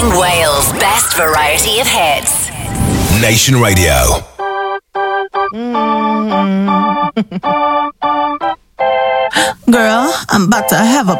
Playing Wales' best variety of hits. Nation Radio. Girl, I'm about to have a